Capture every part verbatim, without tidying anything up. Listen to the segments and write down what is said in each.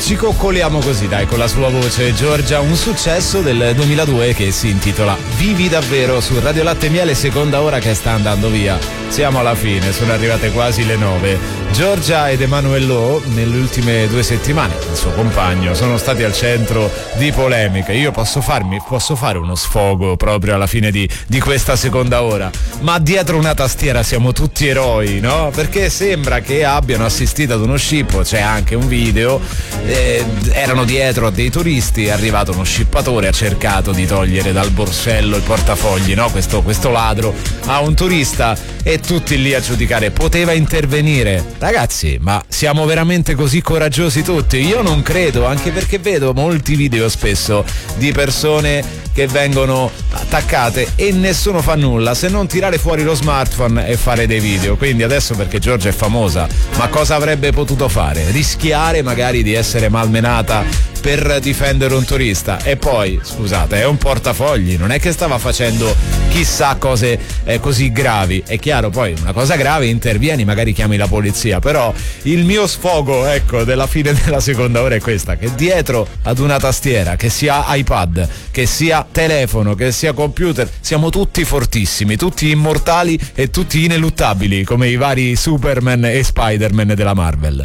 ci coccoliamo così, dai, con la sua voce. Giorgia, un successo del duemiladue che si intitola Vivi davvero su Radio Latte e Miele, seconda ora che sta andando via. Siamo alla fine, sono arrivate quasi le nove. Giorgia ed Emanuele Lo nelle ultime due settimane, il suo compagno, sono stati al centro di polemiche. Io posso farmi, posso fare uno sfogo proprio alla fine di, di questa seconda ora, ma dietro una tastiera siamo tutti eroi, no? Perché sembra che abbiano assistito ad uno scippo, c'è anche un video, eh, erano dietro a dei turisti, è arrivato uno scippatore, ha cercato di togliere dal borsello il portafogli, no? Questo, questo ladro a un turista, e tutti lì a giudicare, poteva intervenire. Ragazzi, ma siamo veramente così coraggiosi tutti? Io non credo, anche perché vedo molti video spesso di persone che vengono attaccate e nessuno fa nulla se non tirare fuori lo smartphone e fare dei video. Quindi adesso, perché Giorgia è famosa, ma cosa avrebbe potuto fare? Rischiare magari di essere malmenata per difendere un turista? E poi, scusate, è un portafogli, non è che stava facendo chissà cose eh, così gravi. È chiaro, poi una cosa grave intervieni, magari chiami la polizia, però il mio sfogo, ecco, della fine della seconda ora è questa, che dietro ad una tastiera, che sia iPad, che sia telefono, che sia computer, siamo tutti fortissimi, tutti immortali e tutti ineluttabili, come i vari Superman e Spider-Man della Marvel.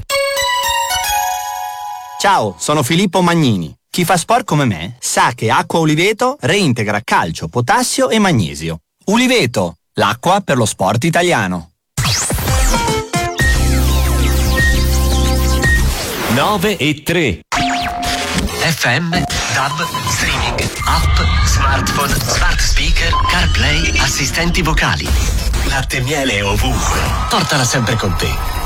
Ciao, sono Filippo Magnini. Chi fa sport come me sa che Acqua Uliveto reintegra calcio, potassio e magnesio. Uliveto, l'acqua per lo sport italiano. nove e tre. F M, D A B, streaming, app, smartphone, smart speaker, CarPlay, assistenti vocali. Latte e Miele ovunque. Portala sempre con te.